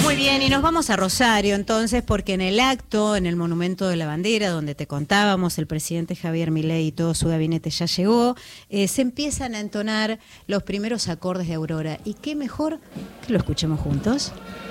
Muy bien, y nos vamos a Rosario entonces, porque en el acto, en el Monumento de la Bandera, donde te contábamos, el presidente Javier Milei y todo su gabinete ya llegó, se empiezan a entonar los primeros acordes de Aurora. Y qué mejor que lo escuchemos juntos.